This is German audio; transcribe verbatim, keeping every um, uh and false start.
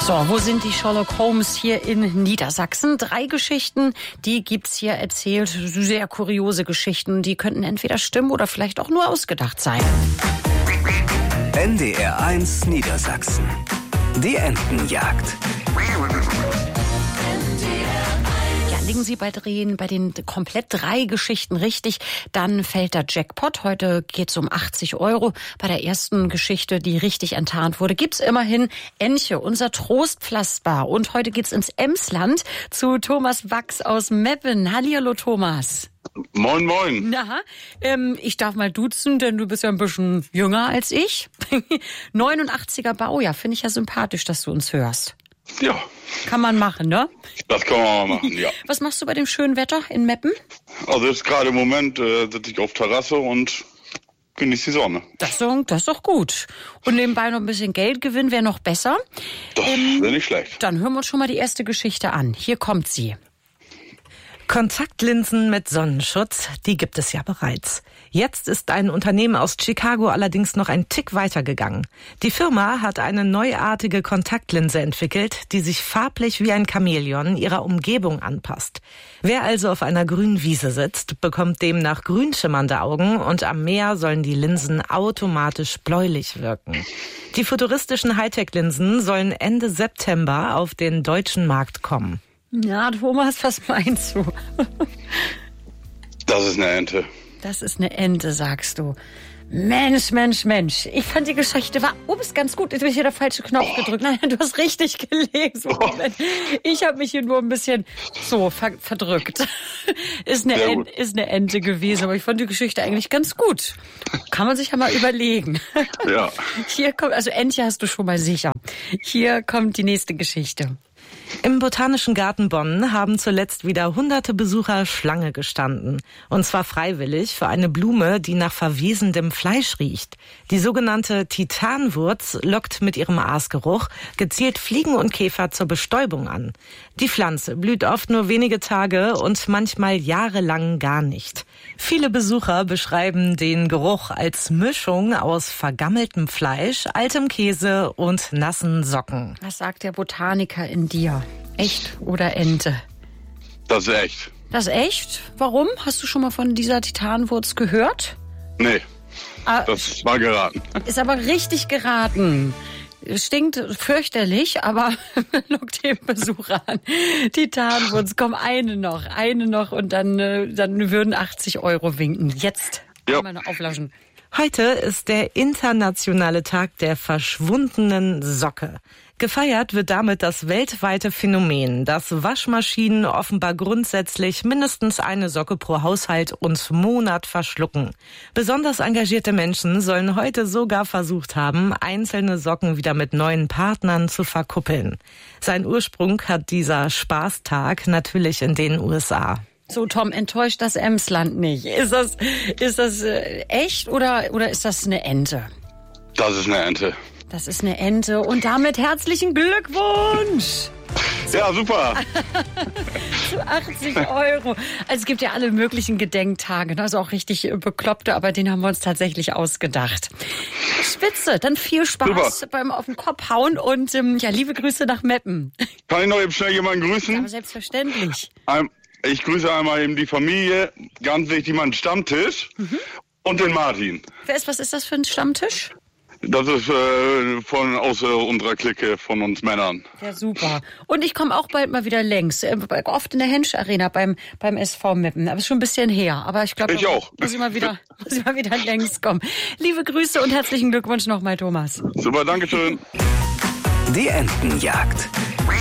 So, wo sind die Sherlock Holmes hier in Niedersachsen? Drei Geschichten, die gibt's hier erzählt. Sehr kuriose Geschichten. Die könnten entweder stimmen oder vielleicht auch nur ausgedacht sein. N D R eins Niedersachsen. Die Entenjagd. Liegen Sie bei Drehen bei den komplett drei Geschichten richtig, dann fällt der Jackpot. Heute geht's um achtzig Euro. Bei der ersten Geschichte, die richtig enttarnt wurde, gibt's immerhin Entche, unser Trostpflaster. Und heute geht's ins Emsland zu Thomas Wachs aus Meppen. Hallihallo, Thomas. Moin, moin. Na, ähm, ich darf mal duzen, denn du bist ja ein bisschen jünger als ich. neunundachtziger Baujahr, finde ich ja sympathisch, dass du uns hörst. Ja. Kann man machen, ne? Das kann man mal machen, ja. Was machst du bei dem schönen Wetter in Meppen? Also jetzt gerade im Moment äh, sitze ich auf Terrasse und genieße die Sonne. Das ist doch, das ist doch gut. Und nebenbei noch ein bisschen Geld gewinnen wäre noch besser. Das ähm, wäre nicht schlecht. Dann hören wir uns schon mal die erste Geschichte an. Hier kommt sie. Kontaktlinsen mit Sonnenschutz, die gibt es ja bereits. Jetzt ist ein Unternehmen aus Chicago allerdings noch ein Tick weitergegangen. Die Firma hat eine neuartige Kontaktlinse entwickelt, die sich farblich wie ein Chamäleon ihrer Umgebung anpasst. Wer also auf einer grünen Wiese sitzt, bekommt demnach grün schimmernde Augen und am Meer sollen die Linsen automatisch bläulich wirken. Die futuristischen Hightech-Linsen sollen Ende September auf den deutschen Markt kommen. Ja, Thomas, was meinst du? Das ist eine Ente. Das ist eine Ente, sagst du. Mensch, Mensch, Mensch. Ich fand die Geschichte war, ups, ganz gut. Jetzt habe ich hier der falsche Knopf oh. gedrückt. Nein, du hast richtig gelesen. Oh. Ich habe mich hier nur ein bisschen so ver- verdrückt. Ist eine, en- ist eine Ente gewesen, aber ich fand die Geschichte eigentlich ganz gut. Kann man sich ja mal überlegen. Ja. Hier kommt, also Entche hast du schon mal sicher. Hier kommt die nächste Geschichte. Im Botanischen Garten Bonn haben zuletzt wieder hunderte Besucher Schlange gestanden. Und zwar freiwillig für eine Blume, die nach verwesendem Fleisch riecht. Die sogenannte Titanwurz lockt mit ihrem Aasgeruch gezielt Fliegen und Käfer zur Bestäubung an. Die Pflanze blüht oft nur wenige Tage und manchmal jahrelang gar nicht. Viele Besucher beschreiben den Geruch als Mischung aus vergammeltem Fleisch, altem Käse und nassen Socken. Was sagt der Botaniker in dir? Echt oder Ente? Das ist echt. Das ist echt? Warum? Hast du schon mal von dieser Titanwurz gehört? Nee, ah, das war geraten. Ist aber richtig geraten. Stinkt fürchterlich, aber lockt den Besucher an. Titanwurz, komm, eine noch, eine noch und dann, dann würden achtzig Euro winken. Jetzt ja. Einmal noch auflauschen. Heute ist der internationale Tag der verschwundenen Socke. Gefeiert wird damit das weltweite Phänomen, dass Waschmaschinen offenbar grundsätzlich mindestens eine Socke pro Haushalt und Monat verschlucken. Besonders engagierte Menschen sollen heute sogar versucht haben, einzelne Socken wieder mit neuen Partnern zu verkuppeln. Seinen Ursprung hat dieser Spaßtag natürlich in den U S A. So, Tom, enttäuscht das Emsland nicht. Ist das, ist das äh, echt oder, oder ist das eine Ente? Das ist eine Ente. Das ist eine Ente und damit herzlichen Glückwunsch! Ja, super. Zu achtzig Euro. Also es gibt ja alle möglichen Gedenktage, also auch richtig bekloppte, aber den haben wir uns tatsächlich ausgedacht. Spitze, dann viel Spaß super. Beim auf den Kopf hauen und ähm, ja, liebe Grüße nach Meppen. Kann ich noch eben schnell jemanden grüßen? Aber selbstverständlich. Um, ich grüße einmal eben die Familie, ganz wichtig, meinen Stammtisch mhm. und den Martin. Wer ist, was ist das für ein Stammtisch? Das ist äh, von aus äh, unserer Clique, von uns Männern. Ja, super. Und ich komme auch bald mal wieder längs. Äh, oft in der Hensch Arena beim, beim S V Meppen. Aber ist schon ein bisschen her. Aber ich glaube, ich auch. Muss ich mal wieder, muss ich mal wieder längs kommen. Liebe Grüße und herzlichen Glückwunsch nochmal, Thomas. Super, danke schön. Die Entenjagd.